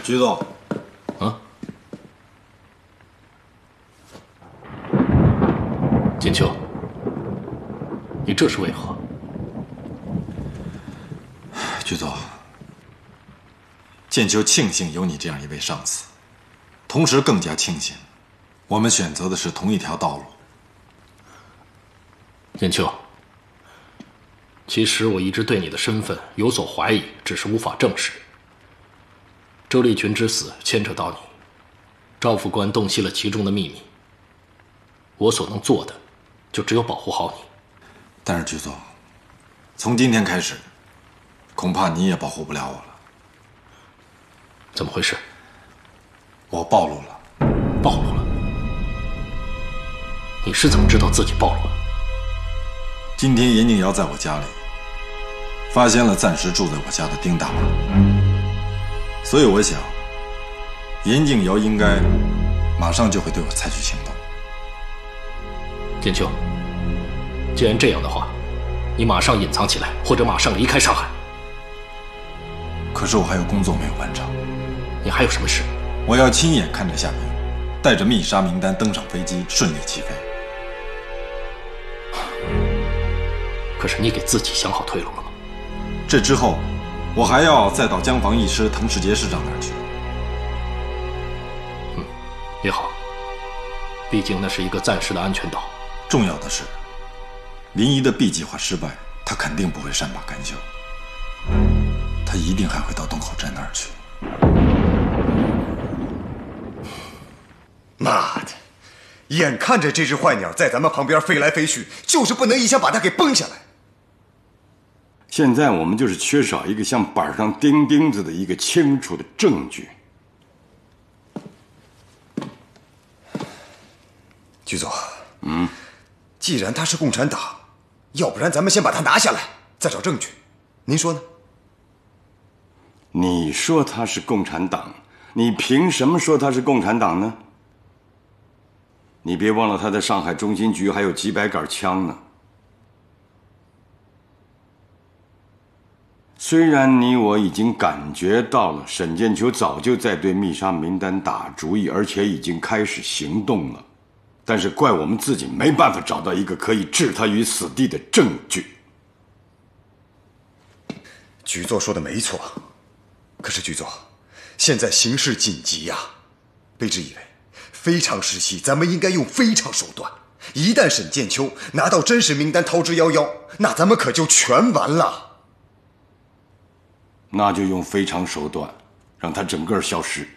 局总， 啊，金秋，你这是为何？ 局总，剑秋庆幸有你这样一位上司，同时更加庆幸我们选择的是同一条道路。 剑秋，其实我一直对你的身份有所怀疑，只是无法证实。周立群之死牵扯到你，赵副官洞悉了其中的秘密。我所能做的，就只有保护好你。 但是局总，从今天开始，恐怕你也保护不了我了。 怎么回事？ 我暴露了。 暴露了？你是怎么知道自己暴露了？ 今天严静瑶在我家里发现了暂时住在我家的丁大妈，所以我想，严静瑶应该马上就会对我采取行动。 剑秋，既然这样的话，你马上隐藏起来，或者马上离开上海。 可是我还有工作没有完成。 你还有什么事？ 我要亲眼看着夏明带着密杀名单登上飞机，顺利起飞。 可是你给自己想好退路了吗？ 这之后，我还要再到江防义师滕世杰师长那儿去。 也好，毕竟那是一个暂时的安全岛。 重要的是，林仪的 B 计划失败，他肯定不会善罢甘休，他一定还会到洞口镇那儿去。 妈的！眼看着这只坏鸟在咱们旁边飞来飞去，就是不能一下把它给崩下来。 现在我们就是缺少一个像板上钉钉子的一个清楚的证据。 局总，既然他是共产党，要不然咱们先把他拿下来，再找证据，您说呢？ 你说他是共产党，你凭什么说他是共产党呢？你别忘了他在上海中心局还有几百杆枪呢。虽然你我已经感觉到了沈剑秋早就在对密杀名单打主意，而且已经开始行动了，但是怪我们自己没办法找到一个可以置他于死地的证据。 局座说的没错，可是局座，现在形势紧急呀，卑职以为非常时期咱们应该用非常手段，一旦沈剑秋拿到真实名单逃之夭夭，那咱们可就全完了。 那就用非常手段让他整个消失。